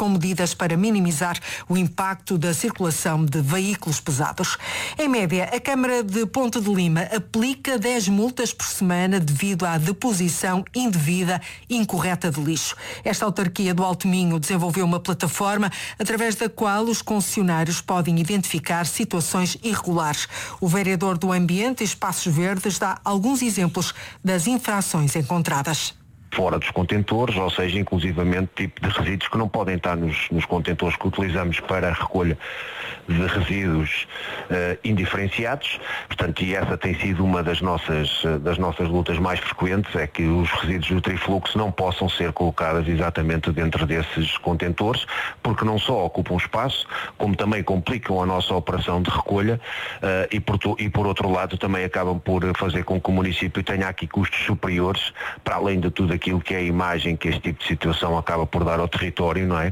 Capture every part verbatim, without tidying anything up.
com medidas para minimizar o impacto da circulação de veículos pesados. Em média, a Câmara de Ponte de Lima aplica dez multas por semana devido à deposição indevida e incorreta de lixo. Esta autarquia do Alto Minho desenvolveu uma plataforma através da qual os concessionários podem identificar situações irregulares. O vereador do Ambiente e Espaços Verdes dá alguns exemplos das infrações encontradas. Fora dos contentores, ou seja, inclusivamente tipo de resíduos que não podem estar nos, nos contentores que utilizamos para a recolha de resíduos uh, indiferenciados. Portanto, e essa tem sido uma das nossas, das nossas lutas mais frequentes, é que os resíduos do trifluxo não possam ser colocados exatamente dentro desses contentores, porque não só ocupam espaço, como também complicam a nossa operação de recolha uh, e, por, e por outro lado também acabam por fazer com que o município tenha aqui custos superiores, para além de tudo aquilo que é a imagem que este tipo de situação acaba por dar ao território, não é?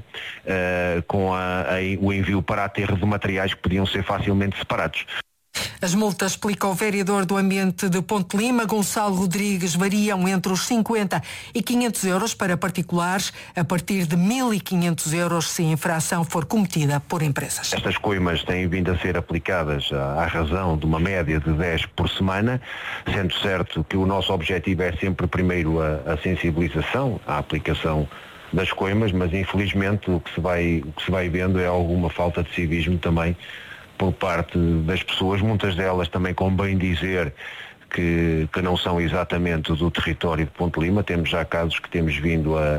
Uh, com a, a, o envio para aterro de materiais que podiam ser facilmente separados. As multas, explica o vereador do Ambiente de Ponte Lima, Gonçalo Rodrigues, variam entre os cinquenta e quinhentos euros para particulares, a partir de mil e quinhentos euros se a infração for cometida por empresas. Estas coimas têm vindo a ser aplicadas à razão de uma média de dez por semana, sendo certo que o nosso objetivo é sempre primeiro a, a sensibilização, a aplicação das coimas, mas infelizmente o que se vai, o que se vai vendo é alguma falta de civismo também por parte das pessoas, muitas delas também, com bem dizer, que, que não são exatamente do território de Ponte Lima. Temos já casos que temos vindo a, a,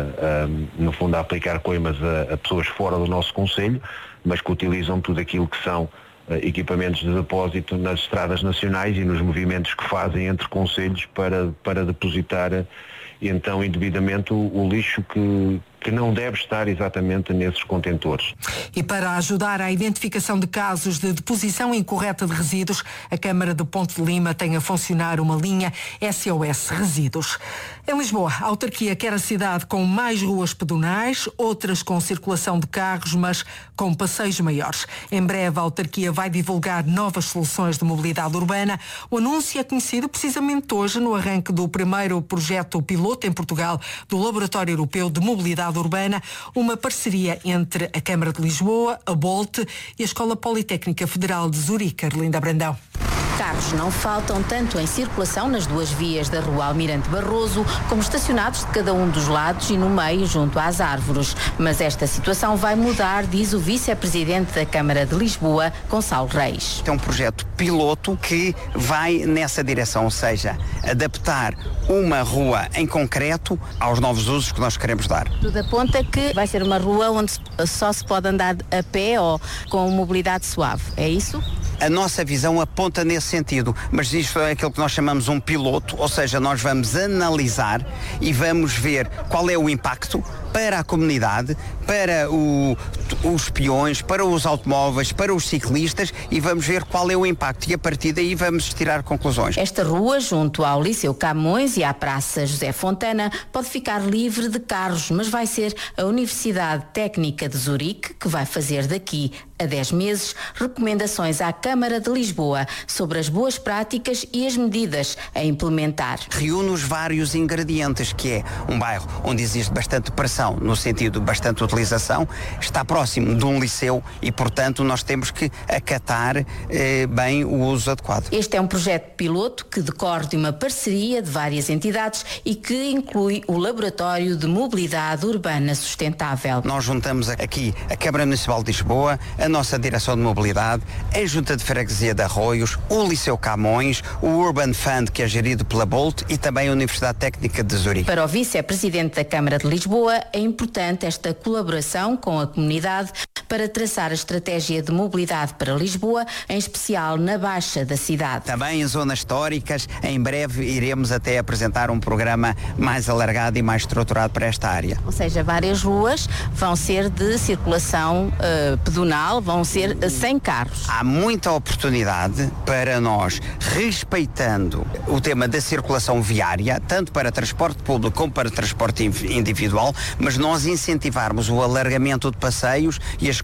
a no fundo, a aplicar coimas a, a pessoas fora do nosso concelho, mas que utilizam tudo aquilo que são uh, equipamentos de depósito nas estradas nacionais e nos movimentos que fazem entre concelhos para, para depositar uh, então indevidamente o, o lixo que que não deve estar exatamente nesses contentores. E para ajudar à identificação de casos de deposição incorreta de resíduos, a Câmara de Ponte de Lima tem a funcionar uma linha S O S Resíduos. Em Lisboa, a autarquia quer a cidade com mais ruas pedonais, outras com circulação de carros, mas com passeios maiores. Em breve, a autarquia vai divulgar novas soluções de mobilidade urbana. O anúncio é conhecido precisamente hoje no arranque do primeiro projeto piloto em Portugal do Laboratório Europeu de Mobilidade Urbana, uma parceria entre a Câmara de Lisboa, a Bolt e a Escola Politécnica Federal de Zurique. Arlinda Brandão. Carros não faltam tanto em circulação nas duas vias da Rua Almirante Barroso, como estacionados de cada um dos lados e no meio, junto às árvores. Mas esta situação vai mudar, diz o vice-presidente da Câmara de Lisboa, Gonçalo Reis. É um projeto piloto que vai nessa direção, ou seja, adaptar uma rua em concreto aos novos usos que nós queremos dar. Tudo aponta que vai ser uma rua onde só se pode andar a pé ou com mobilidade suave, é isso? A nossa visão aponta nesse sentido, mas isto é aquilo que nós chamamos um piloto, ou seja, nós vamos analisar e vamos ver qual é o impacto para a comunidade, para o, os peões, para os automóveis, para os ciclistas, e vamos ver qual é o impacto e a partir daí vamos tirar conclusões. Esta rua, junto ao Liceu Camões e à Praça José Fontana, pode ficar livre de carros, mas vai ser a Universidade Técnica de Zurique que vai fazer daqui a dez meses recomendações à Câmara de Lisboa sobre as boas práticas e as medidas a implementar. Reúne os vários ingredientes, que é um bairro onde existe bastante pressão, no sentido de bastante utilização, está próximo de um liceu e, portanto, nós temos que acatar eh, bem o uso adequado. Este é um projeto piloto que decorre de uma parceria de várias entidades e que inclui o Laboratório de Mobilidade Urbana Sustentável. Nós juntamos aqui a Câmara Municipal de Lisboa, a nossa Direção de Mobilidade, a Junta de Freguesia de Arroios, o Liceu Camões, o Urban Fund, que é gerido pela Bolt, e também a Universidade Técnica de Zurique. Para o vice-presidente da Câmara de Lisboa, é importante esta colaboração com a comunidade para traçar a estratégia de mobilidade para Lisboa, em especial na Baixa da cidade. Também em zonas históricas, em breve iremos até apresentar um programa mais alargado e mais estruturado para esta área. Ou seja, várias ruas vão ser de circulação uh, pedonal, vão ser uh, sem carros. Há muita oportunidade para nós, respeitando o tema da circulação viária, tanto para transporte público como para transporte individual, mas nós incentivarmos o alargamento de passeios e as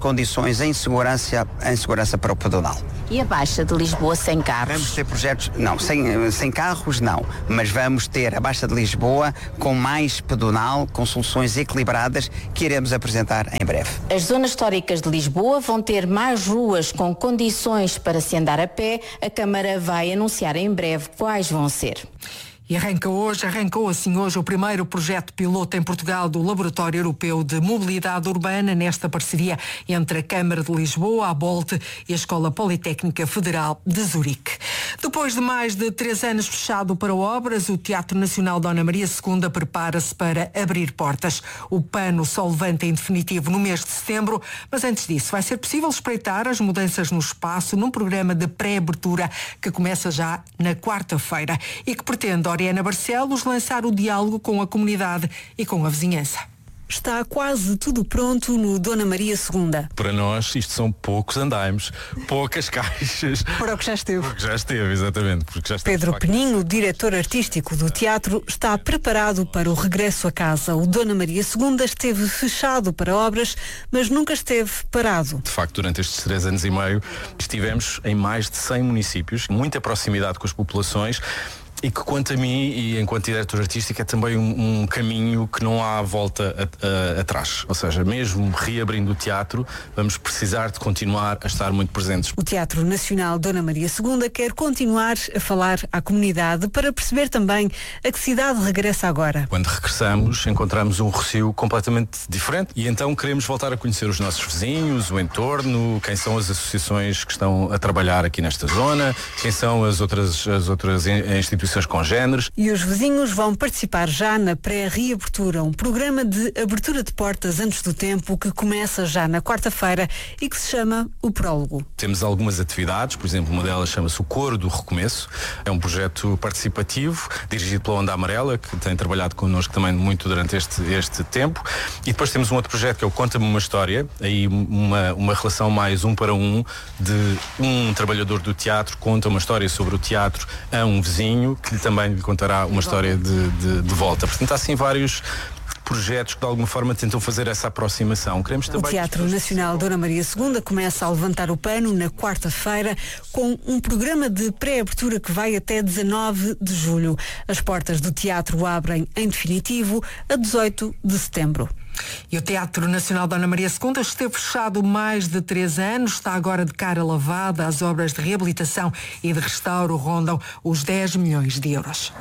condições em segurança, em segurança para o pedonal. E a Baixa de Lisboa sem carros? Vamos ter projetos, não, sem, sem carros não, mas vamos ter a Baixa de Lisboa com mais pedonal, com soluções equilibradas que iremos apresentar em breve. As zonas históricas de Lisboa vão ter mais ruas com condições para se andar a pé. A Câmara vai anunciar em breve quais vão ser. E arranca hoje, arrancou assim hoje o primeiro projeto piloto em Portugal do Laboratório Europeu de Mobilidade Urbana, nesta parceria entre a Câmara de Lisboa, a Bolt e a Escola Politécnica Federal de Zurique. Depois de mais de três anos fechado para obras, o Teatro Nacional Dona Maria segunda prepara-se para abrir portas. O pano só levanta em definitivo no mês de setembro, mas antes disso vai ser possível espreitar as mudanças no espaço num programa de pré-abertura que começa já na quarta-feira e que pretende Oriana Barcelos lançar o diálogo com a comunidade e com a vizinhança. Está quase tudo pronto no Dona Maria segunda. Para nós isto são poucos andaimes, poucas caixas. Para o que já esteve. Porque já esteve, exatamente. Porque já esteve, Pedro Peninho, diretor artístico do teatro, está preparado para o regresso a casa. O Dona Maria segunda esteve fechado para obras, mas nunca esteve parado. De facto, durante estes três anos e meio estivemos em mais de cem municípios, muita proximidade com as populações. E que, quanto a mim, e enquanto diretor artístico, é também um, um caminho que não há volta a, a, atrás. Ou seja, mesmo reabrindo o teatro, vamos precisar de continuar a estar muito presentes. O Teatro Nacional Dona Maria segunda quer continuar a falar à comunidade para perceber também a que cidade regressa agora. Quando regressamos, encontramos um Rossio completamente diferente e então queremos voltar a conhecer os nossos vizinhos, o entorno, quem são as associações que estão a trabalhar aqui nesta zona, quem são as outras, as outras instituições congêneres. E os vizinhos vão participar já na pré-reabertura, um programa de abertura de portas antes do tempo que começa já na quarta-feira e que se chama O Prólogo. Temos algumas atividades, por exemplo, uma delas chama-se o Coro do Recomeço. É um projeto participativo, dirigido pela Onda Amarela, que tem trabalhado connosco também muito durante este, este tempo. E depois temos um outro projeto que é o Conta-me uma História, aí uma, uma relação mais um para um, de um trabalhador do teatro conta uma história sobre o teatro a um vizinho, que também lhe contará uma história de, de, de volta. Portanto, há assim vários projetos que de alguma forma tentam fazer essa aproximação. Queremos também... O Teatro Nacional Dona Maria segunda começa a levantar o pano na quarta-feira com um programa de pré-abertura que vai até dezanove de julho. As portas do teatro abrem em definitivo a dezoito de setembro. E o Teatro Nacional Dona Maria segunda esteve fechado mais de três anos, está agora de cara lavada. As obras de reabilitação e de restauro rondam os dez milhões de euros.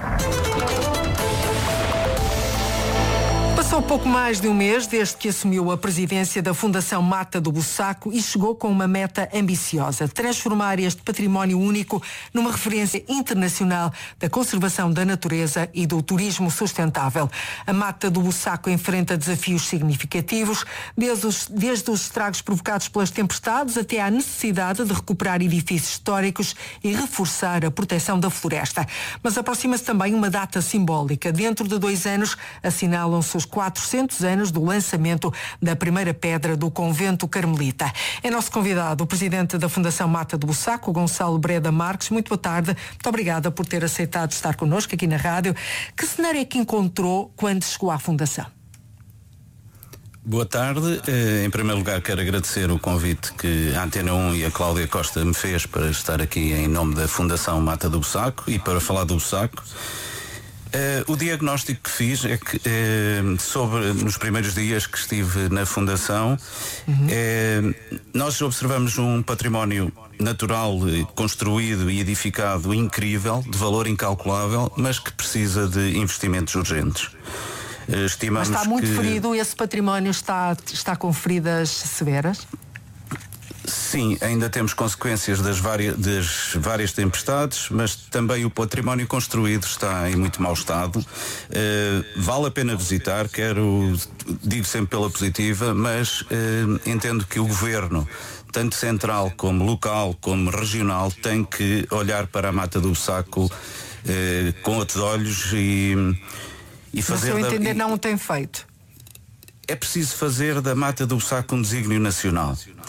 Passou pouco mais de um mês desde que assumiu a presidência da Fundação Mata do Bussaco e chegou com uma meta ambiciosa: transformar este património único numa referência internacional da conservação da natureza e do turismo sustentável. A Mata do Bussaco enfrenta desafios significativos, desde os, desde os estragos provocados pelas tempestades até à necessidade de recuperar edifícios históricos e reforçar a proteção da floresta. Mas aproxima-se também uma data simbólica. Dentro de dois anos assinalam-se os quatrocentos anos do lançamento da primeira pedra do convento carmelita. É nosso convidado o presidente da Fundação Mata do Bussaco, Gonçalo Breda Marques. Muito boa tarde. Muito obrigada por ter aceitado estar connosco aqui na rádio. Que cenário é que encontrou quando chegou à Fundação? Boa tarde. Em primeiro lugar, quero agradecer o convite que a Antena um e a Cláudia Costa me fez para estar aqui em nome da Fundação Mata do Bussaco e para falar do Bussaco. Uh, o diagnóstico que fiz é que uh, sobre nos primeiros dias que estive na Fundação, uhum. uh, nós observamos um património natural construído e edificado incrível, de valor incalculável, mas que precisa de investimentos urgentes. Uh, estimamos mas está muito que... ferido, esse património está, está com feridas severas? Sim, ainda temos consequências das várias, das várias tempestades, mas também o património construído está em muito mau estado. Uh, vale a pena visitar, quero, digo sempre pela positiva, mas uh, entendo que o Governo, tanto central como local, como regional, tem que olhar para a Mata do Bussaco uh, com outros olhos e, e fazer... No seu entender, da, não o tem feito? É preciso fazer da Mata do Bussaco um desígnio nacional.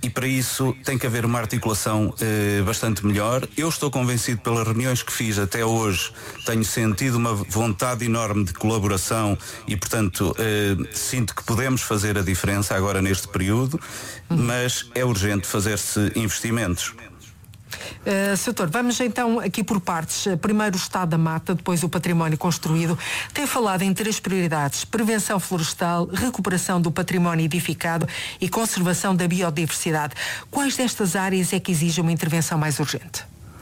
e para isso tem que haver uma articulação eh, bastante melhor. Eu estou convencido pelas reuniões que fiz até hoje, tenho sentido uma vontade enorme de colaboração e, portanto, eh, sinto que podemos fazer a diferença agora neste período, mas é urgente fazer-se investimentos. Uh, Doutor, vamos então aqui por partes. Primeiro o estado da mata, depois o património construído. Tem falado em três prioridades: prevenção florestal, recuperação do património edificado e conservação da biodiversidade. Quais destas áreas é que exige uma intervenção mais urgente?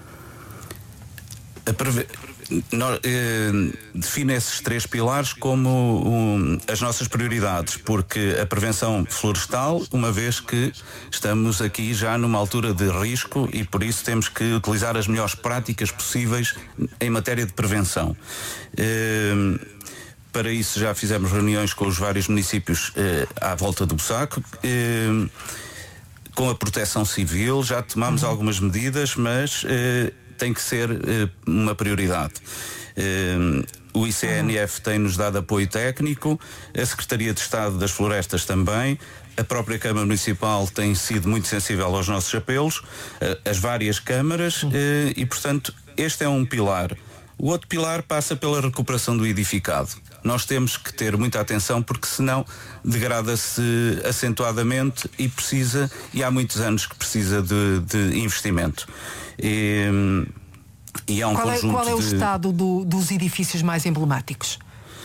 A preve... Nós, eh, define esses três pilares como um, as nossas prioridades, porque a prevenção florestal, uma vez que estamos aqui já numa altura de risco e por isso temos que utilizar as melhores práticas possíveis em matéria de prevenção. Eh, para isso já fizemos reuniões com os vários municípios eh, à volta do Bussaco. Eh, com a Proteção Civil já tomamos uhum. algumas medidas, mas eh, tem que ser uh, uma prioridade. Uh, o I C N F tem-nos dado apoio técnico, a Secretaria de Estado das Florestas também, a própria Câmara Municipal tem sido muito sensível aos nossos apelos, uh, as várias câmaras, uh, e, portanto, este é um pilar. O outro pilar passa pela recuperação do edificado. Nós temos que ter muita atenção porque senão degrada-se acentuadamente e precisa, e há muitos anos que precisa de, de investimento. E, e há um qual, conjunto é, qual é o de... estado do, dos edifícios mais emblemáticos?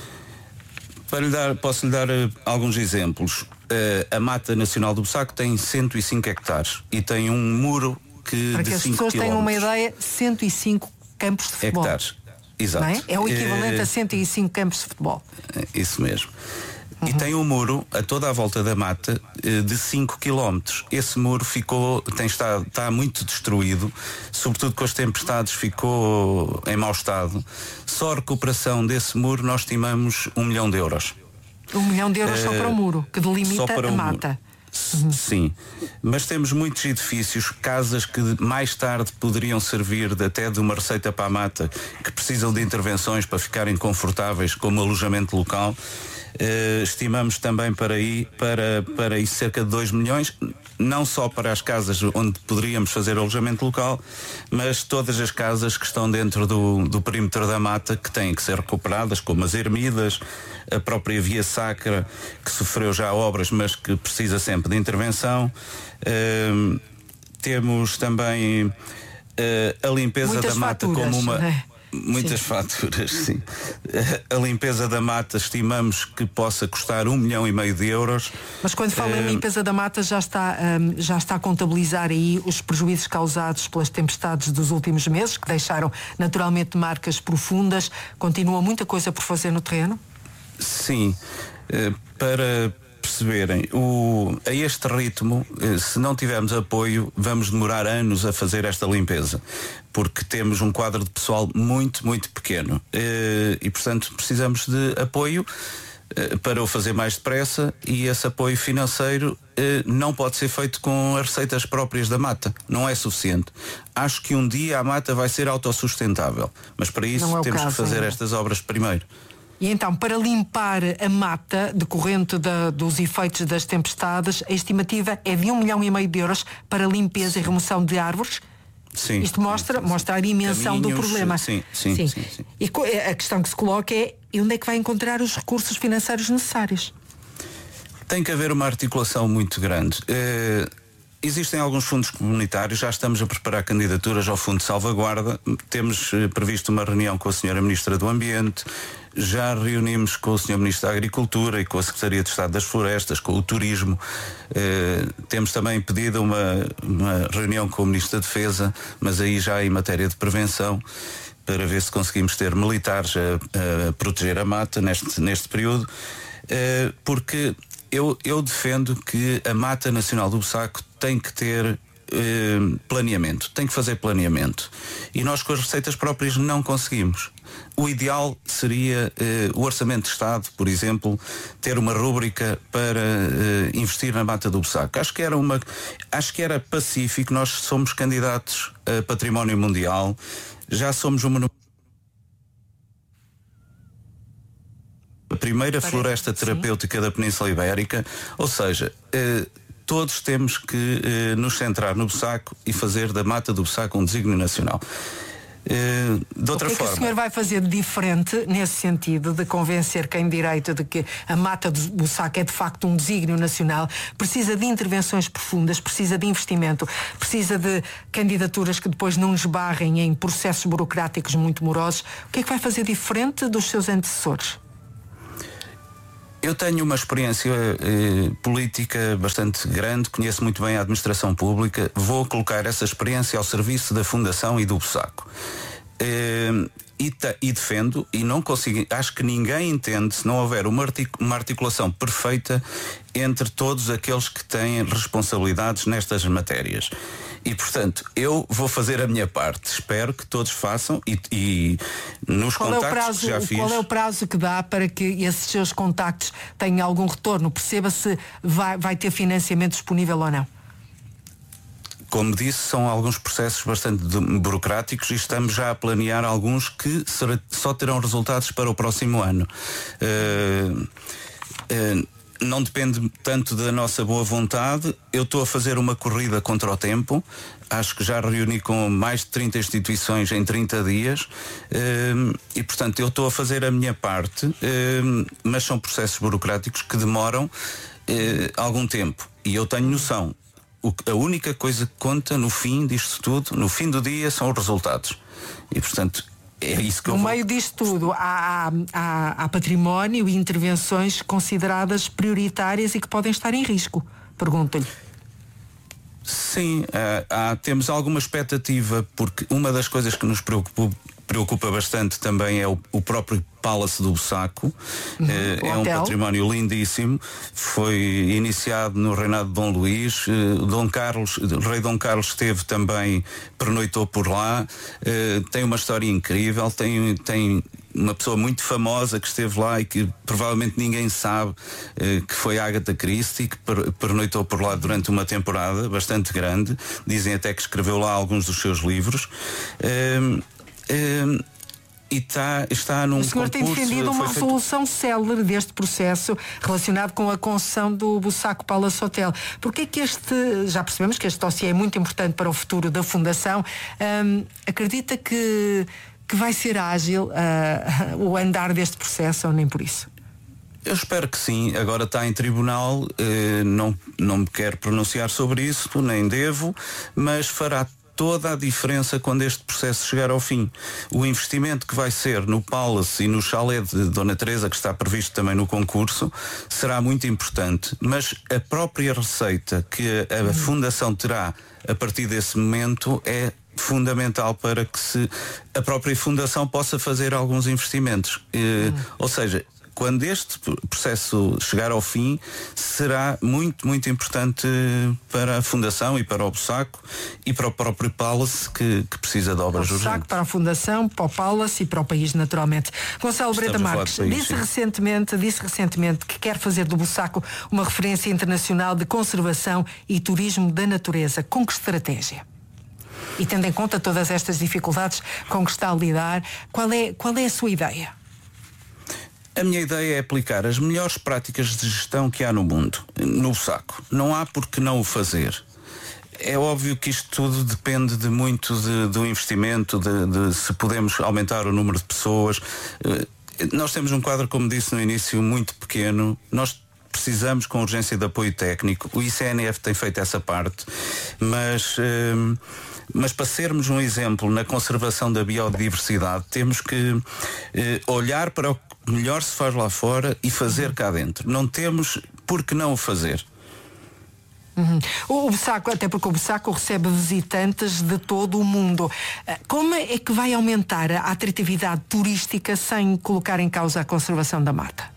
Para lhe dar, posso lhe dar uh, alguns exemplos. Uh, a Mata Nacional do Bussaco tem cento e cinco hectares e tem um muro que Para que de as cinco pessoas tenham uma quilómetros. ideia, cento e cinco campos de futebol. Hectares. Exato. Não é? É o equivalente uh, a cento e cinco campos de futebol. Isso mesmo. Uhum. E tem um muro a toda a volta da mata de cinco quilómetros. Esse muro ficou, tem estado, está muito destruído, sobretudo com as tempestades ficou em mau estado. Só a recuperação desse muro nós estimamos um milhão de euros. Um milhão de euros uh, só para o muro, que delimita a um mata. Uhum. Sim, mas temos muitos edifícios, casas que mais tarde poderiam servir de, até de uma receita para a mata, que precisam de intervenções para ficarem confortáveis como alojamento local. Uh, estimamos também para aí para, para aí cerca de dois milhões, não só para as casas onde poderíamos fazer alojamento local, mas todas as casas que estão dentro do, do perímetro da mata que têm que ser recuperadas, como as ermidas, a própria via sacra que sofreu já obras, mas que precisa sempre de intervenção. Uh, temos também uh, a limpeza Muitas da mata faturas, como uma... né? Muitas sim. faturas, sim. A limpeza da mata estimamos que possa custar um milhão e meio de euros. Mas quando fala uh, em limpeza da mata já está, um, já está a contabilizar aí os prejuízos causados pelas tempestades dos últimos meses, que deixaram naturalmente marcas profundas. Continua muita coisa por fazer no terreno? Sim. Uh, para perceberem, o, a este ritmo, se não tivermos apoio, vamos demorar anos a fazer esta limpeza, porque temos um quadro de pessoal muito, muito pequeno e, portanto, precisamos de apoio para o fazer mais depressa, e esse apoio financeiro não pode ser feito com as receitas próprias da mata, não é suficiente. Acho que um dia a mata vai ser autossustentável, mas para isso é temos caso, que fazer ainda. estas obras primeiro. E então, para limpar a mata decorrente da, dos efeitos das tempestades, a estimativa é de um milhão e meio de euros para limpeza sim. e remoção de árvores? Sim. Isto mostra, sim, sim. mostra a dimensão Caminhos, do problema. Sim sim, sim, sim, sim. E a questão que se coloca é, onde é que vai encontrar os recursos financeiros necessários? Tem que haver uma articulação muito grande. Uh, Existem alguns fundos comunitários, já estamos a preparar candidaturas ao Fundo de Salvaguarda, temos uh, previsto uma reunião com a senhora Ministra do Ambiente, já reunimos com o senhor Ministro da Agricultura e com a Secretaria de Estado das Florestas, com o Turismo, uh, temos também pedido uma, uma reunião com o Ministro da Defesa, mas aí já em matéria de prevenção, para ver se conseguimos ter militares a, a proteger a mata neste, neste período, uh, porque eu, eu defendo que a Mata Nacional do Bussaco tem que ter eh, planeamento, tem que fazer planeamento. E nós com as receitas próprias não conseguimos. O ideal seria eh, o Orçamento de Estado, por exemplo, ter uma rúbrica para eh, investir na Mata do Bussaco. Acho que era uma, acho que era pacífico. Nós somos candidatos a património mundial, já somos uma a primeira floresta terapêutica da Península Ibérica, ou seja, eh, todos temos que eh, nos centrar no Bussaco e fazer da Mata do Bussaco um desígnio nacional. Uh, de outra o que é forma, que o senhor vai fazer de diferente nesse sentido de convencer quem direito de que a Mata do Bussaco é de facto um desígnio nacional, precisa de intervenções profundas, precisa de investimento, precisa de candidaturas que depois não esbarrem em processos burocráticos muito morosos? O que é que vai fazer diferente dos seus antecessores? Eu tenho uma experiência eh, política bastante grande, conheço muito bem a administração pública, vou colocar essa experiência ao serviço da Fundação e do Bussaco. Eh, e, e defendo, e não consigo, acho que ninguém entende se não houver uma, artic, uma articulação perfeita entre todos aqueles que têm responsabilidades nestas matérias. E, portanto, eu vou fazer a minha parte. Espero que todos façam e, e nos qual contactos é o prazo, que já fiz... Qual é o prazo que dá para que esses seus contactos tenham algum retorno? Perceba se vai, vai ter financiamento disponível ou não. Como disse, são alguns processos bastante burocráticos e estamos já a planear alguns que só terão resultados para o próximo ano. Uh, uh, não depende tanto da nossa boa vontade. Eu estou a fazer uma corrida contra o tempo. Acho que já reuni com mais de trinta instituições em trinta dias uh, e, portanto, eu estou a fazer a minha parte, uh, mas são processos burocráticos que demoram uh, algum tempo. E eu tenho noção. O, a única coisa que conta no fim disto tudo, no fim do dia, são os resultados. E, portanto, é isso que eu No vou... meio disto tudo, há, há, há património e intervenções consideradas prioritárias e que podem estar em risco. Pergunto-lhe. Sim, há, há, temos alguma expectativa, porque uma das coisas que nos preocupa, preocupa bastante também é o, o próprio Palace do Bussaco. Uhum, é, é um património lindíssimo. Foi iniciado no reinado de Dom Luís. Dom Carlos, o rei Dom Carlos esteve também, pernoitou por lá. Tem uma história incrível. Tem, tem uma pessoa muito famosa que esteve lá e que provavelmente ninguém sabe, que foi Agatha Christie, que pernoitou por lá durante uma temporada bastante grande. Dizem até que escreveu lá alguns dos seus livros. Um, um, e está, está num concurso... O senhor tem defendido uma feito... resolução célere deste processo relacionado com a concessão do Bussaco Palace Hotel. Porque é que este, já percebemos que este dossiê é muito importante para o futuro da Fundação, um, acredita que, que vai ser ágil uh, o andar deste processo ou nem por isso? Eu espero que sim. Agora está em tribunal, eh, não, não me quero pronunciar sobre isso, nem devo, mas fará toda a diferença quando este processo chegar ao fim. O investimento que vai ser no Palace e no chalé de Dona Teresa, que está previsto também no concurso, será muito importante, mas a própria receita que a, a Fundação terá a partir desse momento é fundamental para que se, a própria Fundação possa fazer alguns investimentos. Eh, hum. Ou seja, quando este processo chegar ao fim, será muito, muito importante para a Fundação e para o Bussaco e para o próprio Palace, que, que precisa de obras urgentes. Para o Bussaco, para a Fundação, para o Palace e para o país, naturalmente. Gonçalo Breda Marques disse recentemente, disse recentemente que quer fazer do Bussaco uma referência internacional de conservação e turismo da natureza. Com que estratégia? E tendo em conta todas estas dificuldades com que está a lidar, qual é, qual é a sua ideia? A minha ideia é aplicar as melhores práticas de gestão que há no mundo, no Bussaco. Não há por que não o fazer. É óbvio que isto tudo depende de muito de, do investimento, de, de se podemos aumentar o número de pessoas. Nós temos um quadro, como disse no início, muito pequeno. Nós precisamos com urgência de apoio técnico. O I C N F tem feito essa parte, mas... Hum, Mas para sermos um exemplo na conservação da biodiversidade, temos que eh, olhar para o que melhor se faz lá fora e fazer cá dentro. Não temos por que não o fazer. Uhum. O Bussaco, até porque o Bussaco recebe visitantes de todo o mundo. Como é que vai aumentar a atratividade turística sem colocar em causa a conservação da mata?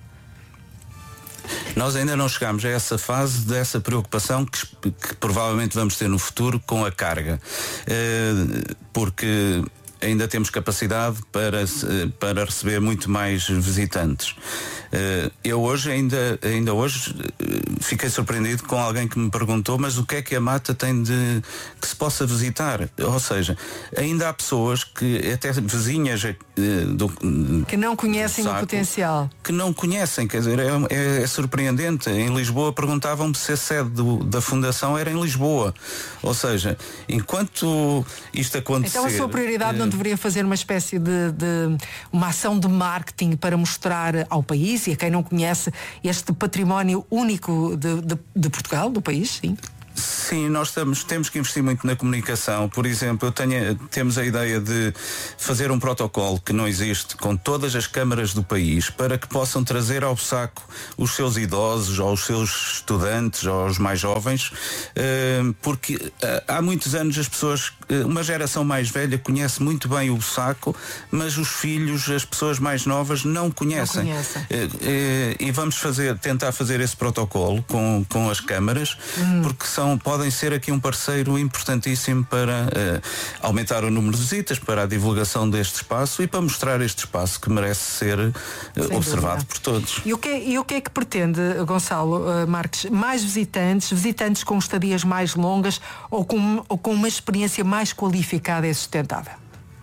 Nós ainda não chegámos a essa fase dessa preocupação que, que provavelmente vamos ter no futuro com a carga. Uh, porque ainda temos capacidade para, para receber muito mais visitantes. Eu hoje, ainda, ainda hoje, fiquei surpreendido com alguém que me perguntou, mas o que é que a mata tem de que se possa visitar? Ou seja, ainda há pessoas que, até vizinhas do, que não conhecem Saco, o potencial. Que não conhecem, quer dizer, é, é, é surpreendente. Em Lisboa perguntavam-me se a sede do, da Fundação era em Lisboa. Ou seja, enquanto isto acontecer... Então a sua prioridade eh, não deveria fazer uma espécie de, de uma ação de marketing para mostrar ao país e a quem não conhece este património único de, de, de Portugal, do país, sim? Sim, nós estamos, temos que investir muito na comunicação. Por exemplo, eu tenho, temos a ideia de fazer um protocolo que não existe com todas as câmaras do país para que possam trazer ao saco os seus idosos, ou os seus estudantes, ou os mais jovens, porque há muitos anos as pessoas, uma geração mais velha conhece muito bem o saco, mas os filhos, as pessoas mais novas não conhecem. Não conhecem. E vamos fazer, tentar fazer esse protocolo com, com as câmaras, hum. porque são podem ser aqui um parceiro importantíssimo para uh, aumentar o número de visitas, para a divulgação deste espaço e para mostrar este espaço que merece ser uh, observado por todos. E o, que é, e o que é que pretende, Gonçalo uh, Marques? Mais visitantes, visitantes com estadias mais longas ou com, ou com uma experiência mais qualificada e sustentável?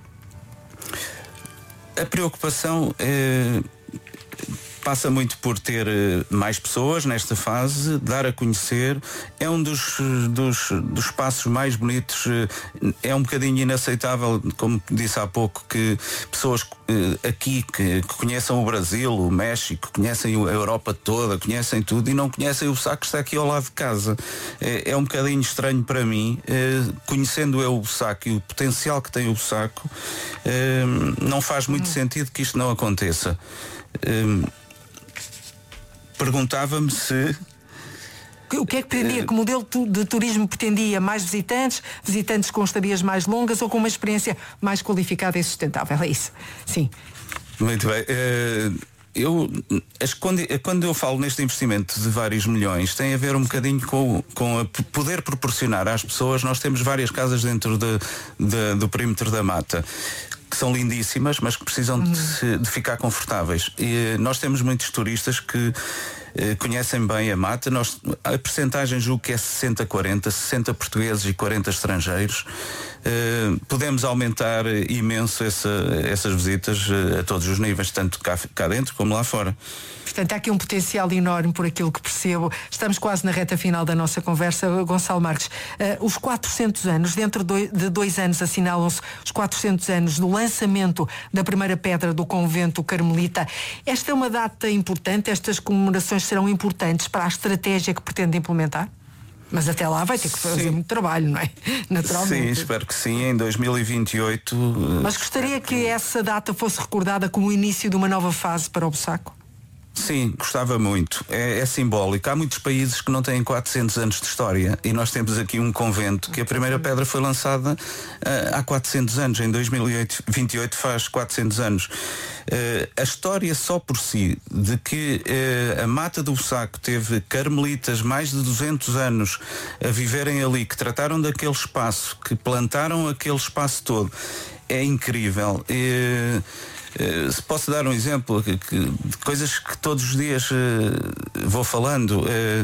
A preocupação é... passa muito por ter mais pessoas nesta fase, dar a conhecer. É um dos, dos, dos espaços mais bonitos. É um bocadinho inaceitável, como disse há pouco, que pessoas aqui que, que conheçam o Brasil, o México, conhecem a Europa toda, conhecem tudo e não conhecem o saco que está aqui ao lado de casa. É, é um bocadinho estranho para mim, conhecendo eu o saco e o potencial que tem o saco, não faz muito hum. sentido que isto não aconteça. Perguntava-me se... O que é que pretendia? Que modelo de turismo pretendia? Mais visitantes? Visitantes com estadias mais longas ou com uma experiência mais qualificada e sustentável? É isso? Sim. Muito bem. Eu, quando, quando eu falo neste investimento de vários milhões, tem a ver um bocadinho com, com a poder proporcionar às pessoas. Nós temos várias casas dentro de, de, do perímetro da mata, que são lindíssimas, mas que precisam uhum. de, de ficar confortáveis. E nós temos muitos turistas que eh, conhecem bem a mata. Nós, a percentagem julgo que é sessenta a quarenta, sessenta portugueses e quarenta estrangeiros. Eh, podemos aumentar imenso essa, essas visitas eh, a todos os níveis, tanto cá, cá dentro como lá fora. Portanto, há aqui um potencial enorme por aquilo que percebo. Estamos quase na reta final da nossa conversa. Gonçalo Marques, uh, os quatrocentos anos, dentro de dois anos assinalam-se os quatrocentos anos do lançamento da primeira pedra do convento carmelita. Esta é uma data importante? Estas comemorações serão importantes para a estratégia que pretende implementar? Mas até lá vai ter que fazer sim. muito trabalho, não é? Naturalmente. Sim, espero que sim, em dois mil e vinte e oito. Mas gostaria que essa data fosse recordada como o início de uma nova fase para o Bussaco? Sim, gostava muito. É, é simbólico. Há muitos países que não têm quatrocentos anos de história e nós temos aqui um convento que a primeira pedra foi lançada uh, há quatrocentos anos. Em dois mil e vinte e oito faz quatrocentos anos. Uh, a história só por si de que uh, a Mata do Bussaco teve carmelitas mais de duzentos anos a viverem ali, que trataram daquele espaço, que plantaram aquele espaço todo, é incrível. Uh, Uh, se posso dar um exemplo que, que, de coisas que todos os dias uh, vou falando. Uh,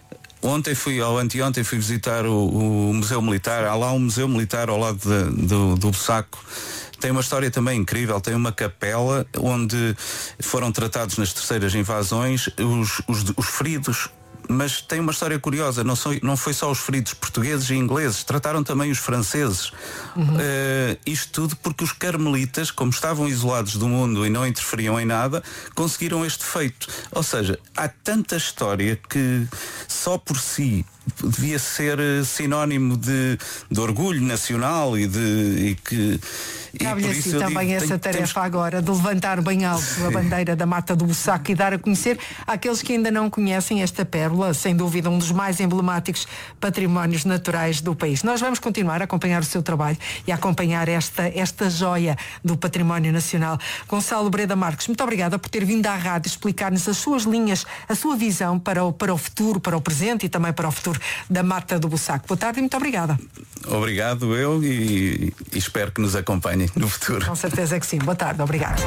ontem fui, ou anteontem fui visitar o, o Museu Militar. Há lá um Museu Militar ao lado de, do, do Bussaco. Tem uma história também incrível. Tem uma capela onde foram tratados nas terceiras invasões os, os, os feridos. Mas tem uma história curiosa, não, só, não foi só os feridos portugueses e ingleses, trataram também os franceses. Uhum. Uh, isto tudo porque os carmelitas, como estavam isolados do mundo e não interferiam em nada, conseguiram este feito. Ou seja, há tanta história que só por si devia ser sinónimo de, de orgulho nacional e de e que cabe-lhe assim também digo, essa tem, tarefa temos... agora de levantar bem alto a bandeira da Mata do Bussaco e dar a conhecer àqueles que ainda não conhecem esta pérola, sem dúvida um dos mais emblemáticos patrimónios naturais do país. Nós vamos continuar a acompanhar o seu trabalho e a acompanhar esta, esta joia do património nacional. Gonçalo Breda Marques, muito obrigada por ter vindo à rádio explicar-nos as suas linhas, a sua visão para o, para o futuro, para o presente e também para o futuro da Mata do Bussaco. Boa tarde e muito obrigada. Obrigado eu e, e espero que nos acompanhe acompanhe no futuro. Com certeza que sim. Boa tarde, obrigado.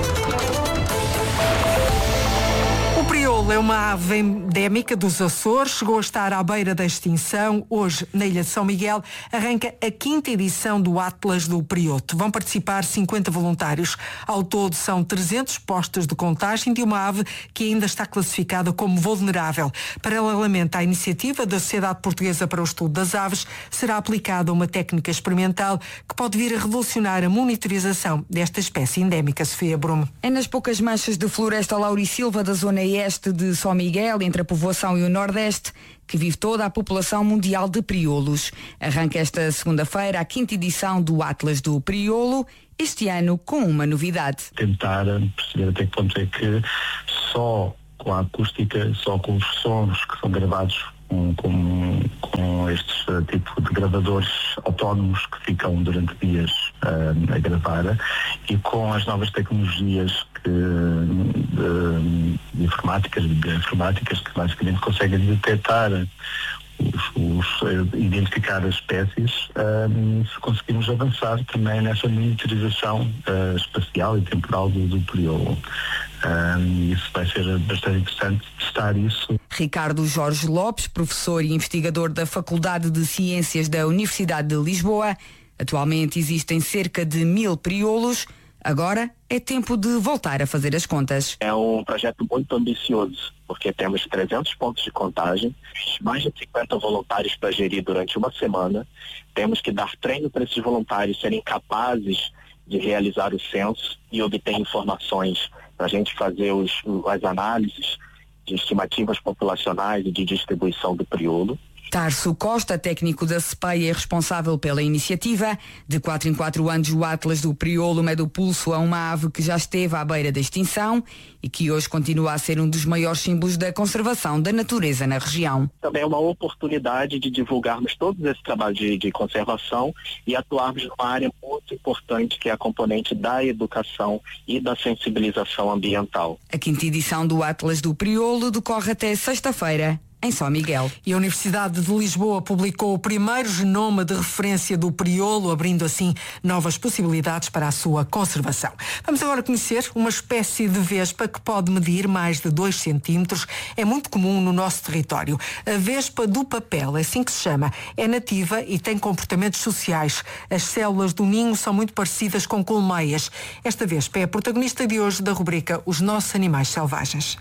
O priolo é uma ave endémica dos Açores, chegou a estar à beira da extinção. Hoje, na Ilha de São Miguel, arranca a quinta edição do Atlas do Prioto. Vão participar cinquenta voluntários. Ao todo, são trezentos postos de contagem de uma ave que ainda está classificada como vulnerável. Paralelamente à iniciativa da Sociedade Portuguesa para o Estudo das Aves, será aplicada uma técnica experimental que pode vir a revolucionar a monitorização desta espécie endémica. Sofia Brume. É nas poucas manchas de floresta Lauri Silva da zona este de São Miguel, entre a povoação e o Nordeste, que vive toda a população mundial de priolos. Arranca esta segunda-feira a quinta edição do Atlas do Priolo, este ano com uma novidade. Tentar perceber até que ponto é que só com a acústica, só com os sons que são gravados com, com, com estes uh, tipo de gravadores autónomos que ficam durante dias uh, a gravar, e com as novas tecnologias que, de, de informáticas, de bioinformáticas, que basicamente conseguem detectar Os, os, identificar as espécies, um, se conseguirmos avançar também nessa monitorização uh, espacial e temporal do, do priolo. Um, isso vai ser bastante interessante testar isso. Ricardo Jorge Lopes, professor e investigador da Faculdade de Ciências da Universidade de Lisboa. Atualmente existem cerca de mil priolos. Agora é tempo de voltar a fazer as contas. É um projeto muito ambicioso, porque temos trezentos pontos de contagem, mais de cinquenta voluntários para gerir durante uma semana. Temos que dar treino para esses voluntários serem capazes de realizar o censo e obter informações para a gente fazer os, as análises de estimativas populacionais e de distribuição do priolo. Tarso Costa, técnico da CEPEI, é responsável pela iniciativa. De quatro em quatro anos, o Atlas do Priolo mede o pulso a uma ave que já esteve à beira da extinção e que hoje continua a ser um dos maiores símbolos da conservação da natureza na região. Também é uma oportunidade de divulgarmos todo esse trabalho de, de conservação e atuarmos numa área muito importante, que é a componente da educação e da sensibilização ambiental. A quinta edição do Atlas do Priolo decorre até sexta-feira, em São Miguel. E a Universidade de Lisboa publicou o primeiro genoma de referência do priolo, abrindo assim novas possibilidades para a sua conservação. Vamos agora conhecer uma espécie de vespa que pode medir mais de dois centímetros. É muito comum no nosso território. A vespa do papel, é assim que se chama. É nativa e tem comportamentos sociais. As células do ninho são muito parecidas com colmeias. Esta vespa é a protagonista de hoje da rubrica Os Nossos Animais Selvagens.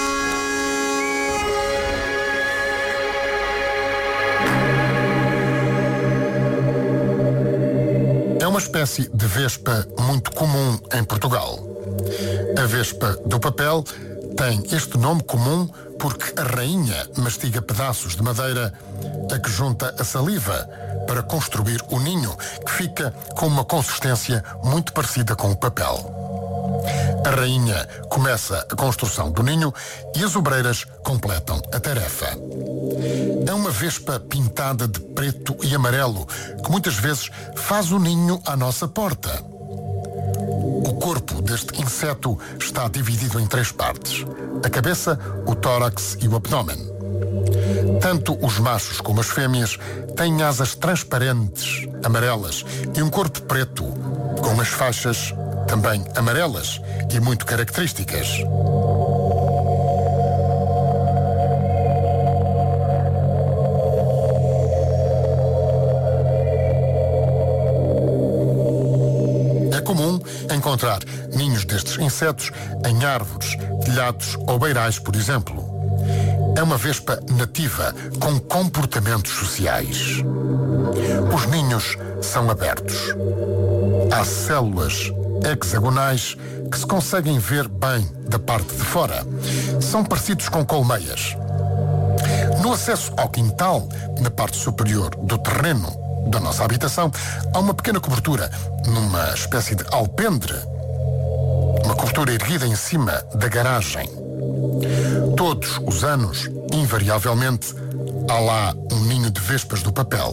É uma espécie de vespa muito comum em Portugal. A vespa do papel tem este nome comum porque a rainha mastiga pedaços de madeira a que junta a saliva para construir o ninho, que fica com uma consistência muito parecida com o papel. A rainha começa a construção do ninho e as obreiras completam a tarefa. É uma vespa pintada de preto e amarelo, que muitas vezes faz o ninho à nossa porta. O corpo deste inseto está dividido em três partes: a cabeça, o tórax e o abdômen. Tanto os machos como as fêmeas têm asas transparentes, amarelas, e um corpo preto, com umas faixas também amarelas e muito características. É comum encontrar ninhos destes insetos em árvores, telhados ou beirais, por exemplo. É uma vespa nativa com comportamentos sociais. Os ninhos são abertos. Há células hexagonais que se conseguem ver bem da parte de fora. São parecidos com colmeias. No acesso ao quintal, na parte superior do terreno da nossa habitação, há uma pequena cobertura, numa espécie de alpendre, uma cobertura erguida em cima da garagem. Todos os anos, invariavelmente, há lá um ninho de vespas do papel.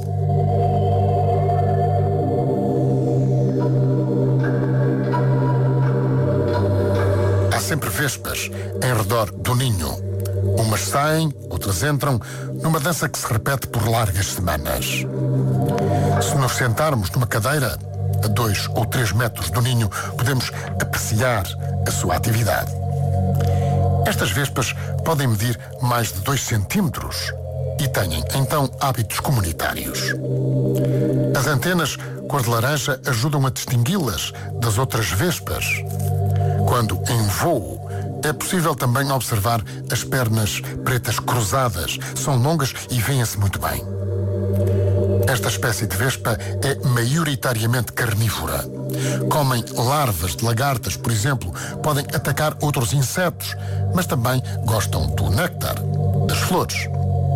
Há sempre vespas em redor do ninho. Umas saem, outras entram, numa dança que se repete por largas semanas. Se nos sentarmos numa cadeira, a dois ou três metros do ninho, podemos apreciar a sua atividade. Estas vespas podem medir mais de dois centímetros e têm, então, hábitos comunitários. As antenas cor de laranja ajudam a distingui-las das outras vespas. Quando em voo, é possível também observar as pernas pretas cruzadas. São longas e vêem-se muito bem. Esta espécie de vespa é maioritariamente carnívora. Comem larvas de lagartas, por exemplo, podem atacar outros insetos, mas também gostam do néctar das flores.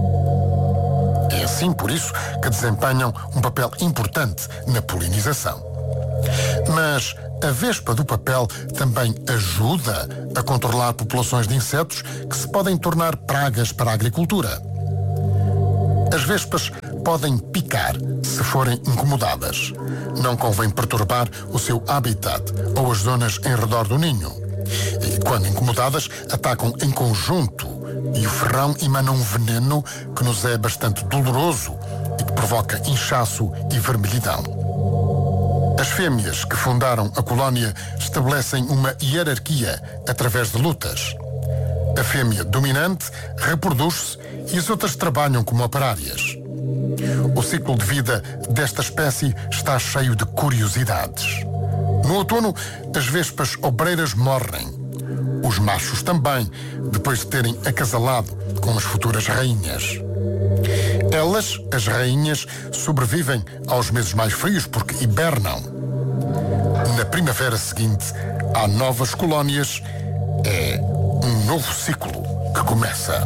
É assim, por isso, que desempenham um papel importante na polinização. Mas a vespa do papel também ajuda a controlar populações de insetos que se podem tornar pragas para a agricultura. As vespas podem picar se forem incomodadas. Não convém perturbar o seu habitat ou as zonas em redor do ninho. E, quando incomodadas, atacam em conjunto e o ferrão emana um veneno que nos é bastante doloroso e que provoca inchaço e vermelhidão. As fêmeas que fundaram a colónia estabelecem uma hierarquia através de lutas. A fêmea dominante reproduz-se e as outras trabalham como operárias. O ciclo de vida desta espécie está cheio de curiosidades. No outono, as vespas obreiras morrem. Os machos também, depois de terem acasalado com as futuras rainhas. Elas, as rainhas, sobrevivem aos meses mais frios porque hibernam. Na primavera seguinte, há novas colónias. É um novo ciclo que começa.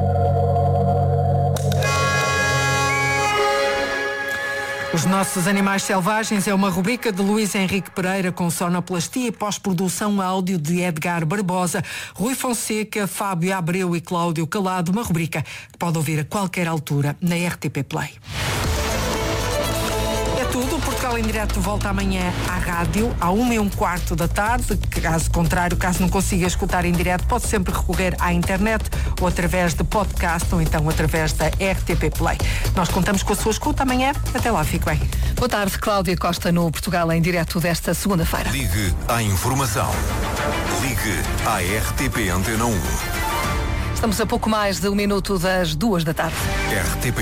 Os Nossos Animais Selvagens é uma rubrica de Luís Henrique Pereira com sonoplastia e pós-produção áudio de Edgar Barbosa, Rui Fonseca, Fábio Abreu e Cláudio Calado. Uma rubrica que pode ouvir a qualquer altura na R T P Play. É tudo. Portugal em Direto volta amanhã à rádio, à uma e um quarto da tarde. Caso contrário, caso não consiga escutar em direto, pode sempre recorrer à internet ou através de podcast ou então através da R T P Play. Nós contamos com a sua escuta amanhã. Até lá, fique bem. Boa tarde, Cláudia Costa no Portugal em Direto desta segunda-feira. Ligue à informação. Ligue à R T P Antena um. Estamos a pouco mais de um minuto das duas da tarde. R T P